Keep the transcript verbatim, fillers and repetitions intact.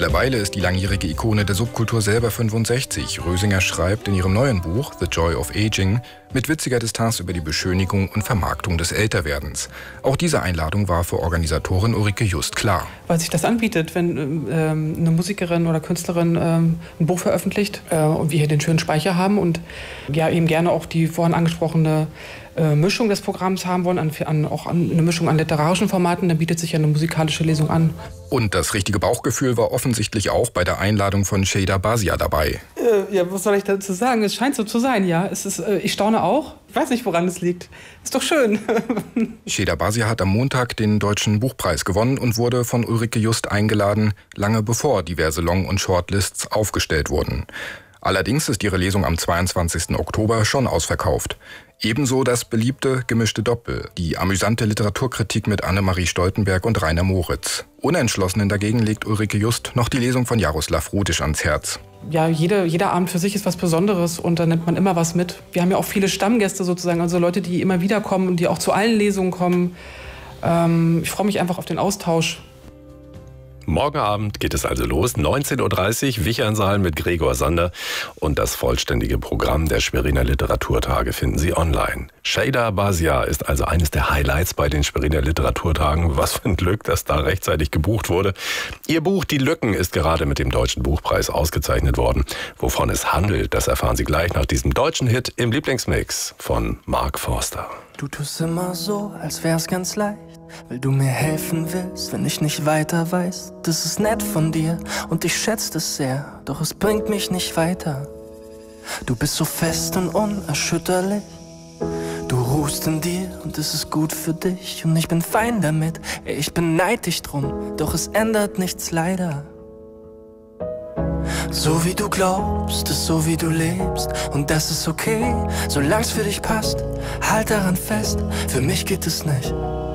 Mittlerweile ist die langjährige Ikone der Subkultur selber fünfundsechzig. Rösinger schreibt in ihrem neuen Buch The Joy of Aging mit witziger Distanz über die Beschönigung und Vermarktung des Älterwerdens. Auch diese Einladung war für Organisatorin Ulrike Just klar. Weil sich das anbietet, wenn ähm, eine Musikerin oder Künstlerin ähm, ein Buch veröffentlicht äh, und wir hier den schönen Speicher haben und ja eben gerne auch die vorhin angesprochene äh, Mischung des Programms haben wollen, an, an, auch an, eine Mischung an literarischen Formaten, dann bietet sich ja eine musikalische Lesung an. Und das richtige Bauchgefühl war offensichtlich auch bei der Einladung von Sheyda Bazia dabei. Äh, ja, was soll ich dazu sagen? Es scheint so zu sein, ja. Es ist, äh, ich staune auch. Ich weiß nicht, woran es liegt. Ist doch schön. Sheyda Bazia hat am Montag den Deutschen Buchpreis gewonnen und wurde von Ulrike Just eingeladen, lange bevor diverse Long- und Shortlists aufgestellt wurden. Allerdings ist ihre Lesung am zweiundzwanzigsten Oktober schon ausverkauft. Ebenso das beliebte Gemischte Doppel, die amüsante Literaturkritik mit Annemarie Stoltenberg und Rainer Moritz. Unentschlossenen dagegen legt Ulrike Just noch die Lesung von Jaroslav Rudisch ans Herz. Ja, jede, jeder Abend für sich ist was Besonderes und da nimmt man immer was mit. Wir haben ja auch viele Stammgäste sozusagen, also Leute, die immer wieder kommen und die auch zu allen Lesungen kommen. Ähm, ich freue mich einfach auf den Austausch. Morgen Abend geht es also los, neunzehn Uhr dreißig, Wichernsaal mit Gregor Sander. Und das vollständige Programm der Schweriner Literaturtage finden Sie online. Sheyda Bazia ist also eines der Highlights bei den Schweriner Literaturtagen. Was für ein Glück, dass da rechtzeitig gebucht wurde. Ihr Buch Die Lücken ist gerade mit dem Deutschen Buchpreis ausgezeichnet worden. Wovon es handelt, das erfahren Sie gleich nach diesem deutschen Hit im Lieblingsmix von Mark Forster. Du tust immer so, als wär's ganz leicht, weil du mir helfen willst, wenn ich nicht weiter weiß. Das ist nett von dir und ich schätze es sehr, doch es bringt mich nicht weiter. Du bist so fest und unerschütterlich, du ruhst in dir und es ist gut für dich und ich bin fein damit, ey, ich beneid dich drum, doch es ändert nichts leider. So wie du glaubst, ist so wie du lebst und das ist okay, solang's für dich passt, halt daran fest, für mich geht es nicht.